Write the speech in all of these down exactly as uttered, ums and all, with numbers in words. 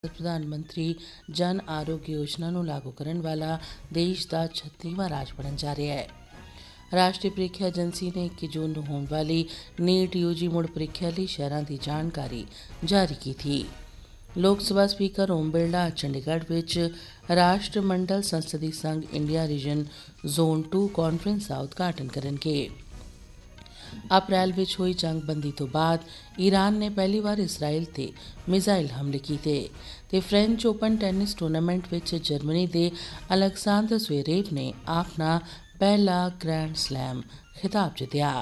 प्रधानमंत्री जन आरोग्य योजना ਨੂੰ ਲਾਗੂ ਕਰਨ ਵਾਲਾ ਦੇਸ਼ ਦਾ ਛੱਤੀਵਾਂ ਰਾਜ ਬਣਨ ਜਾ ਰਿਹਾ ਹੈ। ਰਾਸ਼ਟਰੀ ਪ੍ਰੀਖਿਆ ਏਜੰਸੀ ਨੇ ਇੱਕੀ ਜੂਨ ਨੂੰ ਹੋਣ ਵਾਲੀ ਨੀਟ ਯੂਜੀ ਮੁੜ ਪ੍ਰੀਖਿਆ ਲਈ ਸ਼ਹਿਰਾਂ ਦੀ ਜਾਣਕਾਰੀ ਜਾਰੀ ਕੀਤੀ। ਲੋਕ ਸਭਾ ਸਪੀਕਰ ਓਮ ਬਿਰਲਾ ਅੱਜ ਚੰਡੀਗੜ੍ਹ ਵਿੱਚ ਰਾਸ਼ਟਰਮੰਡਲ ਸੰਸਦੀ ਸੰਘ India reason zone to conference ਦਾ ਉਦਘਾਟਨ ਕਰਨਗੇ। ਅਪ੍ਰੈਲ ਵਿੱਚ ਹੋਈ ਜੰਗਬੰਦੀ ਤੋਂ ਬਾਅਦ ਈਰਾਨ ਨੇ ਪਹਿਲੀ ਵਾਰ ਇਸਰਾਈਲ ਤੇ ਮਿਜ਼ਾਈਲ ਹਮਲੇ ਕੀਤੇ ਤੇ ਫ੍ਰੈਂਚ ਓਪਨ ਟੈਨਿਸ ਟੂਰਨਾਮੈਂਟ ਵਿੱਚ ਜਰਮਨੀ ਦੇ ਅਲੈਗਜ਼ੈਂਡਰ ਜ਼ਵੇਰੇਵ ਨੇ ਆਪਣਾ ਪਹਿਲਾ ਗ੍ਰੈਂਡ ਸਲੈਮ ਖਿਤਾਬ ਜਿੱਤਿਆ।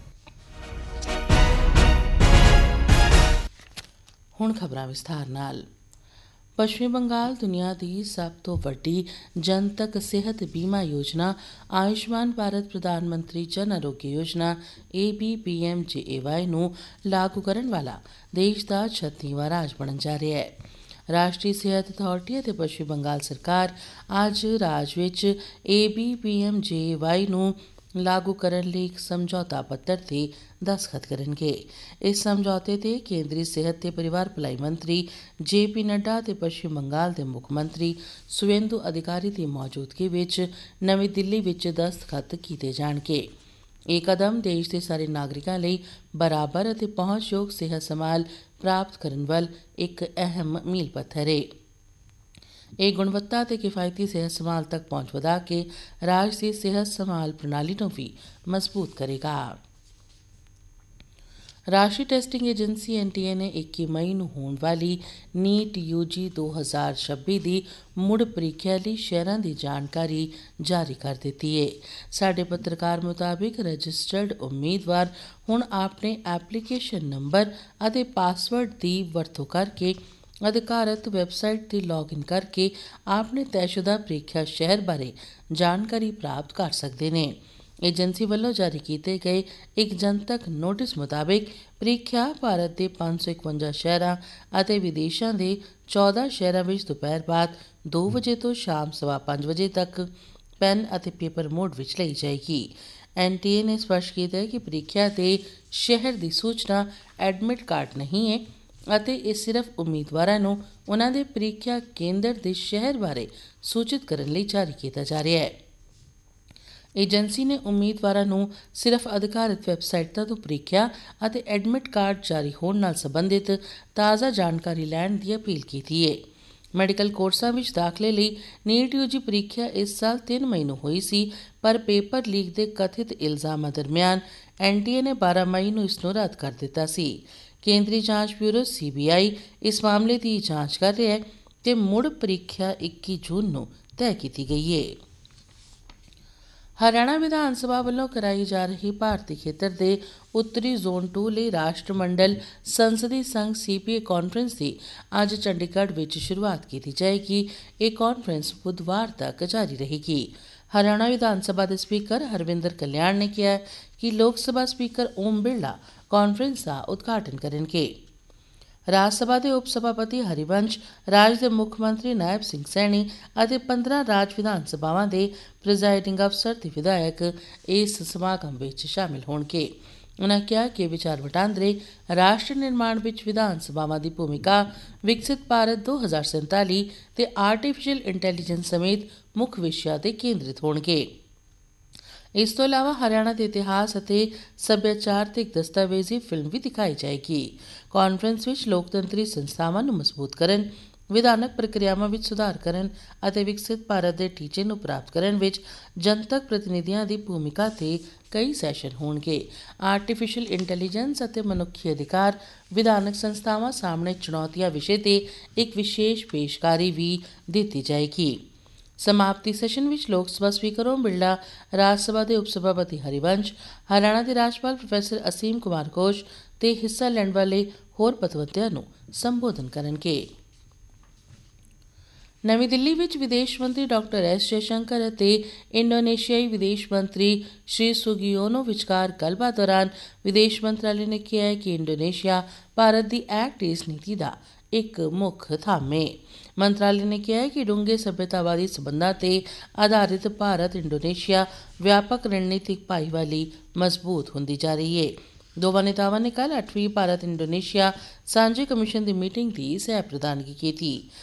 ਹੁਣ ਖਬਰਾਂ ਵਿਸਥਾਰ ਨਾਲ। ਪੱਛਮੀ ਬੰਗਾਲ ਦੁਨੀਆ ਦੀ ਸਭ ਤੋਂ ਵੱਡੀ ਜਨਤਕ ਸਿਹਤ ਬੀਮਾ ਯੋਜਨਾ ਆਯੁਸ਼ਮਾਨ ਭਾਰਤ ਪ੍ਰਧਾਨ ਮੰਤਰੀ Jan Arogya Yojana A B P M ਜੇ ਏ ਵਾਈ ਨੂੰ ਲਾਗੂ ਕਰਨ ਵਾਲਾ ਦੇਸ਼ ਦਾ ਛੱਤੀਵਾਂ ਰਾਜ ਬਣਨ ਜਾ ਰਿਹਾ ਹੈ। ਰਾਸ਼ਟਰੀ ਸਿਹਤ ਅਥਾਰਟੀ ਅਤੇ ਪੱਛਮੀ ਬੰਗਾਲ ਸਰਕਾਰ ਅੱਜ ਰਾਜ ਵਿੱਚ ਏ ਬੀ ਪੀ ਐਮ ਜੇ ਏ ਵਾਈ ਨੂੰ ਲਾਗੂ ਕਰਨ ਲਈ ਇੱਕ ਸਮਝੌਤਾ ਪੱਤਰ ਤੇ ਦਸਤਖਤ ਕਰਨਗੇ। ਇਸ ਸਮਝੌਤੇ ਤੇ ਕੇਂਦਰੀ ਸਿਹਤ ਤੇ ਪਰਿਵਾਰ ਭਲਾਈ ਮੰਤਰੀ ਜੇ ਪੀ ਨੱਡਾ ਤੇ ਪੱਛਮੀ ਬੰਗਾਲ ਦੇ ਮੁੱਖ ਮੰਤਰੀ ਸੁਵੇਂਦੂ ਅਧਿਕਾਰੀ ਦੀ ਮੌਜੂਦਗੀ ਵਿੱਚ ਨਵੀਂ ਦਿੱਲੀ ਵਿੱਚ ਦਸਤਖਤ ਕੀਤੇ ਜਾਣਗੇ। ਇਹ ਕਦਮ ਦੇਸ਼ ਦੇ ਸਾਰੇ ਨਾਗਰਿਕਾਂ ਲਈ ਬਰਾਬਰ ਅਤੇ ਪਹੁੰਚਯੋਗ ਸਿਹਤ ਸੰਭਾਲ ਪ੍ਰਾਪਤ ਕਰਨ ਵੱਲ ਇੱਕ ਅਹਿਮ ਮੀਲ ਪੱਥਰ ਹੈ। ਇਹ ਗੁਣਵੱਤਾ ਅਤੇ ਕਿਫਾਇਤੀ ਸਿਹਤ ਸੰਭਾਲ ਤੱਕ ਪਹੁੰਚ ਵਧਾ ਕੇ ਰਾਜ ਦੀ ਸਿਹਤ ਸੰਭਾਲ ਪ੍ਰਣਾਲੀ ਨੂੰ ਵੀ ਮਜ਼ਬੂਤ ਕਰੇਗਾ। ਰਾਸ਼ਟਰੀ ਟੈਸਟਿੰਗ ਏਜੰਸੀ ਐਨ ਟੀ ਏ ਨੇ ਇੱਕੀ ਮਈ ਨੂੰ ਹੋਣ ਵਾਲੀ ਨੀਟ ਯੂ ਜੀ ਦੋ ਹਜ਼ਾਰ ਛੱਬੀ ਦੀ ਮੁੜ ਪ੍ਰੀਖਿਆ ਲਈ ਸ਼ਹਿਰਾਂ ਦੀ ਜਾਣਕਾਰੀ ਜਾਰੀ ਕਰ ਦਿੱਤੀ ਹੈ। ਸਾਡੇ ਪੱਤਰਕਾਰ ਮੁਤਾਬਿਕ ਰਜਿਸਟਰਡ ਉਮੀਦਵਾਰ ਹੁਣ ਆਪਣੇ ਐਪਲੀਕੇਸ਼ਨ ਨੰਬਰ ਅਤੇ ਪਾਸਵਰਡ ਦੀ ਵਰਤੋਂ ਕਰਕੇ ਅਧਿਕਾਰਤ ਵੈਬਸਾਈਟ 'ਤੇ ਲੌਗਇਨ ਕਰਕੇ ਆਪਣੇ ਤੈਅਸ਼ੁਦਾ ਪ੍ਰੀਖਿਆ ਸ਼ਹਿਰ ਬਾਰੇ ਜਾਣਕਾਰੀ ਪ੍ਰਾਪਤ ਕਰ ਸਕਦੇ ਨੇ। ਏਜੰਸੀ ਵੱਲੋਂ ਜਾਰੀ ਕੀਤੇ ਗਏ ਇੱਕ ਜਨਤਕ ਨੋਟਿਸ ਮੁਤਾਬਿਕ ਪ੍ਰੀਖਿਆ ਭਾਰਤ ਦੇ ਪੰਜ ਸੌ ਇਕਵੰਜਾ ਸ਼ਹਿਰਾਂ ਅਤੇ ਵਿਦੇਸ਼ਾਂ ਦੇ ਚੌਦਾਂ ਸ਼ਹਿਰਾਂ ਵਿੱਚ ਦੁਪਹਿਰ ਬਾਅਦ ਦੋ ਵਜੇ ਤੋਂ ਸ਼ਾਮ ਸਵਾ ਪੰਜ ਵਜੇ ਤੱਕ ਪੈਨ ਅਤੇ ਪੇਪਰ ਮੋਡ ਵਿੱਚ ਲਈ ਜਾਏਗੀ। ਐਨ ਟੀ ਏ ਨੇ ਸਪਸ਼ਟ ਕੀਤਾ ਹੈ ਕਿ ਪ੍ਰੀਖਿਆ ਦੇ ਸ਼ਹਿਰ ਦੀ ਸੂਚਨਾ ਐਡਮਿਟ ਕਾਰਡ ਨਹੀਂ ਹੈ ਅਤੇ ਇਹ ਸਿਰਫ ਉਮੀਦਵਾਰਾਂ ਨੂੰ ਉਨ੍ਹਾਂ ਦੇ ਪ੍ਰੀਖਿਆ ਕੇਂਦਰ ਦੇ ਸ਼ਹਿਰ ਬਾਰੇ ਸੂਚਿਤ ਕਰਨ ਲਈ ਜਾਰੀ ਕੀਤਾ ਜਾ ਰਿਹਾ ਹੈ। ਏਜੰਸੀ ਨੇ ਉਮੀਦਵਾਰਾਂ ਨੂੰ ਸਿਰਫ ਅਧਿਕਾਰਤ ਵੈਬਸਾਈਟਾਂ ਤੋਂ ਪ੍ਰੀਖਿਆ ਅਤੇ ਐਡਮਿਟ ਕਾਰਡ ਜਾਰੀ ਹੋਣ ਨਾਲ ਸੰਬੰਧਿਤ ਤਾਜ਼ਾ ਜਾਣਕਾਰੀ ਲੈਣ ਦੀ ਅਪੀਲ ਕੀਤੀ ਹੈ। ਮੈਡੀਕਲ ਕੋਰਸਾਂ ਵਿੱਚ ਦਾਖਲੇ ਲਈ ਨੀਟ ਯੂ ਜੀ ਪ੍ਰੀਖਿਆ ਇਸ ਸਾਲ ਤਿੰਨ ਮਈ ਨੂੰ ਹੋਈ ਸੀ, ਪਰ ਪੇਪਰ ਲੀਕ ਦੇ ਕਥਿਤ ਇਲਜ਼ਾਮਾਂ ਦਰਮਿਆਨ ਐਨ ਟੀ ਏ ਨੇ ਬਾਰਾਂ ਮਈ ਨੂੰ ਇਸ ਨੂੰ ਰੱਦ ਕਰ ਦਿੱਤਾ ਸੀ। ਕੇਂਦਰੀ ਜਾਂਚ ਬਿਊਰੋ ਸੀ ਬੀ ਆਈ ਇਸ ਮਾਮਲੇ ਦੀ ਜਾਂਚ ਕਰ ਰਿਹਾ ਹੈ ਤੇ ਮੁੜ ਪ੍ਰੀਖਿਆ ਇੱਕੀ ਜੂਨ ਨੂੰ ਤੈਅ ਕੀਤੀ ਗਈ ਹੈ। ਹਰਿਆਣਾ ਵਿਧਾਨ ਸਭਾ ਵੱਲੋਂ ਕਰਾਈ ਜਾ ਰਹੀ ਭਾਰਤੀ ਖੇਤਰ ਦੇ ਉੱਤਰੀ ਜ਼ੋਨ ਟੂ ਲਈ ਰਾਸ਼ਟਰਮੰਡਲ ਸੰਸਦੀ ਸੰਘ ਸੀ ਪੀ ਏ ਕਾਨਫਰੰਸ ਦੀ ਅੱਜ ਚੰਡੀਗੜ੍ਹ ਵਿੱਚ ਸ਼ੁਰੂਆਤ ਕੀਤੀ ਜਾਏਗੀ। ਇਹ ਕਾਨਫਰੰਸ ਬੁੱਧਵਾਰ ਤੱਕ ਜਾਰੀ ਰਹੇਗੀ। ਹਰਿਆਣਾ ਵਿਧਾਨ ਸਭਾ ਦੇ ਸਪੀਕਰ ਹਰਵਿੰਦਰ ਕਲਿਆਣ ਨੇ ਕਿਹਾ ਕਿ ਲੋਕ ਸਭਾ ਸਪੀਕਰ ਓਮ ਬਿਰਲਾ ਕਾਨਫਰੰਸ ਦਾ ਉਦਘਾਟਨ ਕਰਨਗੇ। ਰਾਜ ਸਭਾ ਦੇ ਉਪ ਸਭਾਪਤੀ ਹਰੀਵੰਸ਼, ਰਾਜ ਦੇ ਮੁੱਖ ਮੰਤਰੀ ਨਾਇਬ ਸਿੰਘ ਸੈਣੀ ਅਤੇ ਪੰਦਰਾਂ ਰਾਜ ਵਿਧਾਨ ਸਭਾਵਾਂ ਦੇ ਪ੍ਰੀਜ਼ਾਈਡਿੰਗ ਅਫਸਰ ਤੇ ਵਿਧਾਇਕ ਇਸ ਸਮਾਗਮ ਵਿੱਚ ਸ਼ਾਮਿਲ ਹੋਣਗੇ। ਉਨ੍ਹਾਂ ਕਿਹਾ ਕਿ ਵਿਚਾਰ ਵਟਾਂਦਰੇ ਰਾਸ਼ਟਰ ਨਿਰਮਾਣ ਵਿੱਚ ਵਿਧਾਨ ਸਭਾਵਾਂ ਦੀ ਭੂਮਿਕਾ, ਵਿਕਸਿਤ ਭਾਰਤ ਦੋ ਹਜ਼ਾਰ ਸੰਤਾਲੀ ਤੇ ਆਰਟੀਫਿਸ਼ੀਅਲ ਇੰਟੈਲੀਜੈਂਸ ਸਮੇਤ ਮੁੱਖ ਵਿਸ਼ਿਆਂ ਤੇ ਕੇਂਦਰਿਤ ਹੋਣਗੇ। ਇਸ ਤੋਂ ਇਲਾਵਾ ਹਰਿਆਣਾ ਦੇ ਇਤਿਹਾਸ ਅਤੇ ਸੱਭਿਆਚਾਰ ਤੇ ਇੱਕ ਦਸਤਾਵੇਜ਼ੀ ਫਿਲਮ ਵੀ ਦਿਖਾਈ ਜਾਏਗੀ। ਕਾਨਫਰੰਸ ਵਿੱਚ ਲੋਕਤੰਤਰੀ ਸੰਸਥਾਵਾਂ ਨੂੰ ਮਜ਼ਬੂਤ ਕਰਨ, ਵਿਧਾਨਕ ਪ੍ਰਕਿਰਿਆਵਾਂ ਵਿੱਚ ਸੁਧਾਰ ਕਰਨ ਅਤੇ ਵਿਕਸਿਤ ਭਾਰਤ ਦੇ ਟੀਚੇ ਨੂੰ ਪ੍ਰਾਪਤ ਕਰਨ ਵਿੱਚ ਜਨਤਕ ਪ੍ਰਤੀਨਿਧੀਆਂ ਦੀ ਭੂਮਿਕਾ ਤੇ ਕਈ ਸੈਸ਼ਨ ਹੋਣਗੇ। ਆਰਟੀਫਿਸ਼ੀਅਲ ਇੰਟੈਲੀਜੈਂਸ ਅਤੇ ਮਨੁੱਖੀ ਅਧਿਕਾਰ ਵਿਧਾਨਕ ਸੰਸਥਾਵਾਂ ਸਾਹਮਣੇ ਚੁਣੌਤੀਆਂ ਵਿਸ਼ੇ ਤੇ ਇੱਕ ਵਿਸ਼ੇਸ਼ ਪੇਸ਼ਕਾਰੀ ਵੀ ਦਿੱਤੀ ਜਾਏਗੀ। ਸਮਾਪਤੀ ਸੈਸ਼ਨ ਵਿੱਚ ਲੋਕ ਸਭਾ ਸਪੀਕਰ ਓਮ ਬਿਰਲਾ, ਰਾਜ ਸਭਾ ਦੇ ਉਪ ਸਭਾਪਤੀ ਹਰੀਵੰਸ਼, ਹਰਿਆਣਾ ਦੇ ਰਾਜਪਾਲ ਪ੍ਰੋਫੈਸਰ ਅਸੀਮ ਕੁਮਾਰ ਘੋਸ਼ ਤੇ ਹਿੱਸਾ ਲੈਣ ਵਾਲੇ ਹੋਰ ਪਤਵੰਤਿਆਂ ਨੂੰ ਸੰਬੋਧਨ ਕਰਨਗੇ। ਨਵੀਂ ਦਿੱਲੀ ਵਿੱਚ ਵਿਦੇਸ਼ ਮੰਤਰੀ ਡਾਕਟਰ ਐਸ ਜੈਸ਼ੰਕਰ ਅਤੇ ਇੰਡੋਨੇਸ਼ੀਆਈ ਵਿਦੇਸ਼ ਮੰਤਰੀ ਸ਼੍ਰੀ ਸੁਗਿਓਨੋ ਵਿਚਕਾਰ ਗੱਲਬਾਤ ਦੌਰਾਨ ਵਿਦੇਸ਼ ਮੰਤਰਾਲੇ ਨੇ ਕਿਹਾ ਹੈ ਕਿ ਇੰਡੋਨੇਸ਼ੀਆ ਭਾਰਤ ਦੀ ਐਕਟ ਈਸਟ ਨੀਤੀ ਦਾ ਇੱਕ ਮੁੱਖ ਥੰਮ ਹੈ। ਮੰਤਰਾਲੇ ਨੇ ਕਿਹਾ ਹੈ ਕਿ ਡੂੰਘੇ ਸੱਭਿਅਤਾਵਾਦੀ ਸਬੰਧਾਂ ਤੇ ਆਧਾਰਿਤ ਭਾਰਤ ਇੰਡੋਨੇਸ਼ੀਆ ਵਿਆਪਕ ਰਣਨੀਤਿਕ ਭਾਈਵਾਲੀ ਮਜ਼ਬੂਤ ਹੁੰਦੀ ਜਾ ਰਹੀ ਹੈ। ਦੋਵਾਂ ਨੇਤਾਵਾਂ ਨੇ ਕੱਲ੍ਹ ਅੱਠਵੀਂ ਭਾਰਤ ਇੰਡੋਨੇਸ਼ੀਆ ਸਾਂਝੇ ਕਮਿਸ਼ਨ ਦੀ ਮੀਟਿੰਗ ਦੀ ਸਹਿ ਪ੍ਰਧਾਨਗੀ ਕੀਤੀ।